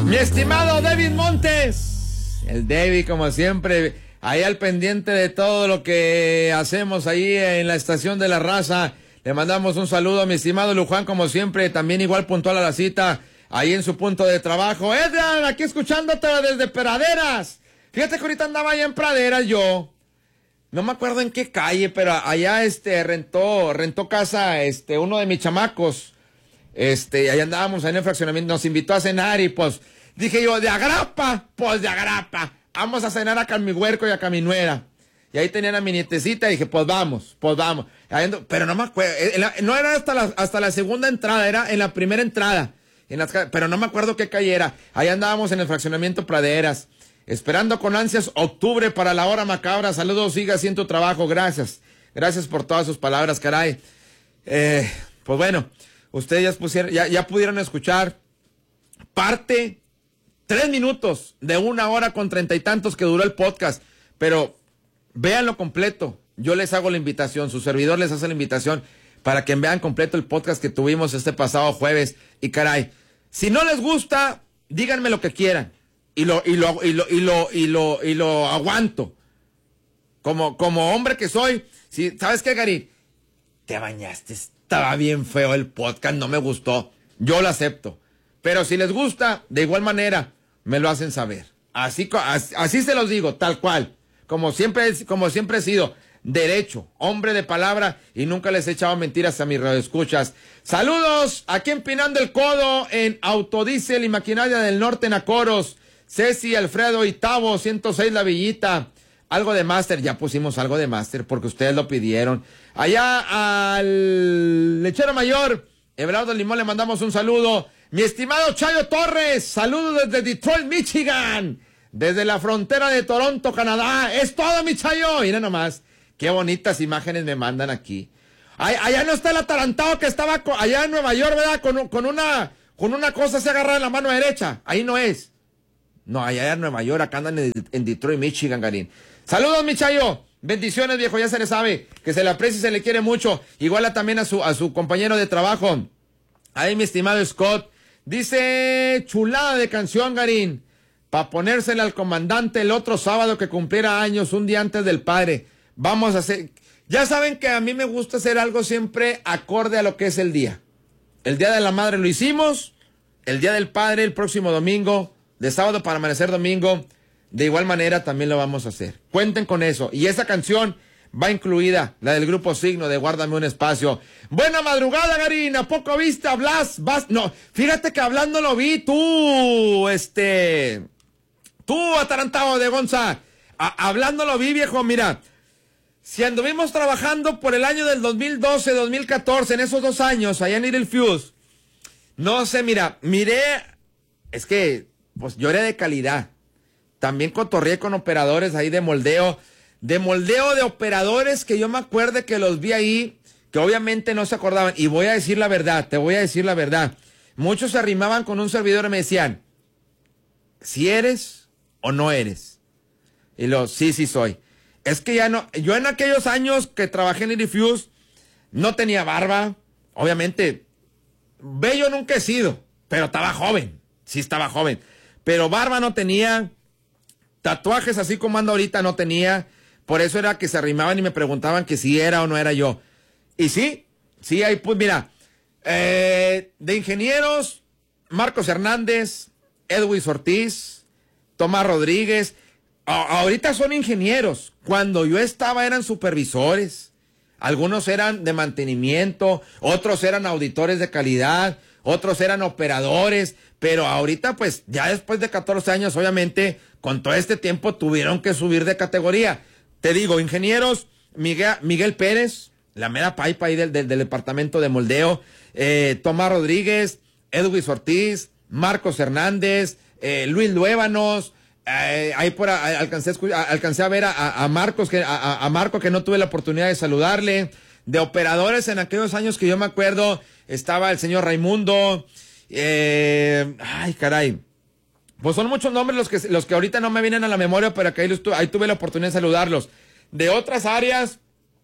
Mi estimado David Montes, el David como siempre, ahí al pendiente de todo lo que hacemos ahí en la estación de la raza. Le mandamos un saludo a mi estimado Luján como siempre, también igual puntual a la cita, ahí en su punto de trabajo. Edgar, aquí escuchándote desde Praderas. Fíjate que ahorita andaba allá en Praderas yo. No me acuerdo en qué calle, pero allá rentó casa uno de mis chamacos. Ahí andábamos en el fraccionamiento, nos invitó a cenar y pues dije yo, de agrapa, vamos a cenar acá a mi huerco y acá a mi nuera. Y ahí tenían a mi nietecita y dije, pues vamos. Pero no me acuerdo, no era hasta la segunda entrada, era en la primera entrada. Pero no me acuerdo qué calle era. Ahí andábamos en el fraccionamiento Praderas, esperando con ansias octubre para la hora macabra. Saludos, siga así en tu trabajo, gracias. Gracias por todas sus palabras, caray. Pues bueno, ustedes ya pudieron escuchar parte, 3 minutos de 1 hora con 30 y tantos que duró el podcast, pero véanlo completo. Yo les hago la invitación, su servidor les hace la invitación para que vean completo el podcast que tuvimos este pasado jueves. Y caray, si no les gusta, díganme lo que quieran y lo aguanto. Como hombre que soy, si, ¿sabes qué, Gary? Te bañaste, estaba bien feo el podcast, no me gustó. Yo lo acepto. Pero si les gusta, de igual manera, me lo hacen saber. Así se los digo, tal cual. Como siempre he sido, derecho, hombre de palabra, y nunca les he echado mentiras a mis radioescuchas. Saludos, aquí empinando el codo en Autodiesel y Maquinaria del Norte en Acoros. Ceci, Alfredo y Tavo, 106 La Villita. Algo de máster, ya pusimos algo de máster porque ustedes lo pidieron. Allá al lechero mayor, Everardo Limón, le mandamos un saludo. Mi estimado Chayo Torres, saludos desde Detroit, Michigan. Desde la frontera de Toronto, Canadá. Es todo, mi Chayo. Mira nomás, qué bonitas imágenes me mandan aquí. Allá no está el atarantado que estaba allá en Nueva York, ¿verdad? Con una cosa se agarra en la mano derecha. Ahí no es. No, allá en Nueva York, acá andan en Detroit, Michigan, Garín. Saludos, mi Chayo. Bendiciones, viejo, ya se le sabe. Que se le aprecia y se le quiere mucho. Igual también a su compañero de trabajo. Ahí, mi estimado Scott. Dice, chulada de canción, Garín. Pa' ponérsela al comandante el otro sábado que cumpliera años, un día antes del padre. Vamos a hacer... Ya saben que a mí me gusta hacer algo siempre acorde a lo que es el día. El día de la madre lo hicimos. El día del padre, el próximo domingo. De sábado para amanecer domingo. De igual manera también lo vamos a hacer. Cuenten con eso. Y esa canción va incluida, la del grupo Signo de Guárdame un Espacio. Buena madrugada, Garín. ¿A poco viste a Blas? No, fíjate que hablando lo vi. Tú, atarantado de Gonza. Hablando lo vi, viejo. Mira, si anduvimos trabajando por el año del 2012, 2014, en esos 2 años, allá en Little Fuse. No sé, miré. Es que, pues yo era de calidad. También cotorreé con operadores ahí de moldeo de operadores que yo me acuerdo que los vi ahí, que obviamente no se acordaban. Y voy a decir la verdad, te voy a decir la verdad. Muchos se arrimaban con un servidor y me decían, ¿si eres o no eres? Y sí soy. Es que ya no, yo en aquellos años que trabajé en Irifuse, no tenía barba, obviamente, bello nunca he sido, pero estaba joven, sí estaba joven. Pero barba no tenía, tatuajes así como ando ahorita no tenía, por eso era que se arrimaban y me preguntaban que si era o no era yo. Y sí, ahí pues mira, de ingenieros, Marcos Hernández, Edwin Ortiz, Tomás Rodríguez, ahorita son ingenieros. Cuando yo estaba eran supervisores, algunos eran de mantenimiento, otros eran auditores de calidad, otros eran operadores, pero ahorita pues ya después de 14 años obviamente con todo este tiempo tuvieron que subir de categoría. Te digo, ingenieros, Miguel Pérez, la mera paipa ahí del departamento de moldeo, Tomás Rodríguez, Edwin Ortiz, Marcos Hernández, Luis Luébanos, ahí alcancé a ver a Marcos, a Marco, que no tuve la oportunidad de saludarle. De operadores en aquellos años que yo me acuerdo, estaba el señor Raimundo, ay caray, pues son muchos nombres los que ahorita no me vienen a la memoria, pero que ahí tuve la oportunidad de saludarlos. De otras áreas,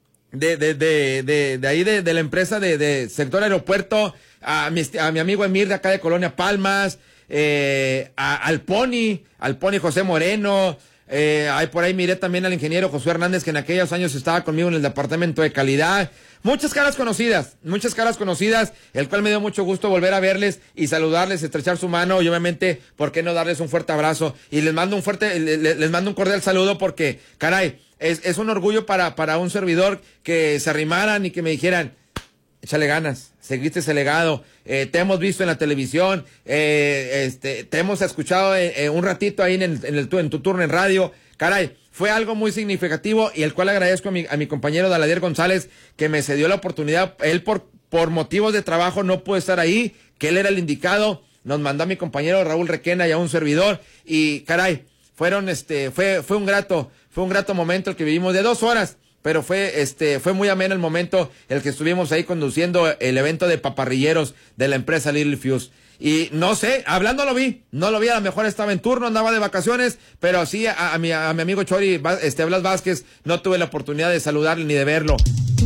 de ahí de la empresa de sector aeropuerto, a mi amigo Emir de acá de Colonia Palmas, al Pony José Moreno. Por ahí miré también al ingeniero Josué Hernández, que en aquellos años estaba conmigo en el departamento de calidad. Muchas caras conocidas, el cual me dio mucho gusto volver a verles y saludarles, estrechar su mano y obviamente, ¿por qué no darles un fuerte abrazo? Y les mando un cordial saludo porque, caray, es un orgullo para un servidor que se arrimaran y que me dijeran, échale ganas, seguiste ese legado, te hemos visto en la televisión, te hemos escuchado un ratito ahí en tu turno en radio, caray, fue algo muy significativo y el cual agradezco a mi compañero Daladier González que me cedió la oportunidad. Él por motivos de trabajo no pudo estar ahí, que él era el indicado, nos mandó a mi compañero Raúl Requena y a un servidor y caray, fue un grato momento el que vivimos de 2 horas. Pero fue muy ameno el momento el que estuvimos ahí conduciendo el evento de paparrilleros de la empresa Little Fuse. Y no sé, no lo vi, a lo mejor estaba en turno, andaba de vacaciones, pero sí a mi amigo Chori, Blas Vázquez, no tuve la oportunidad de saludarle ni de verlo.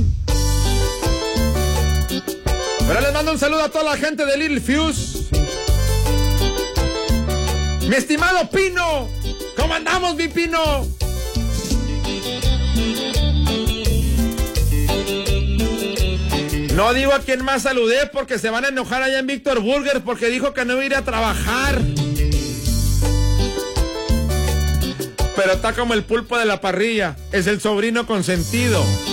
Pero les mando un saludo a toda la gente de Little Fuse. Mi estimado Pino, ¿cómo andamos, mi Pino? No digo a quién más saludé porque se van a enojar allá en Víctor Burger porque dijo que no iba a ir a trabajar. Pero está como el pulpo de la parrilla, es el sobrino consentido.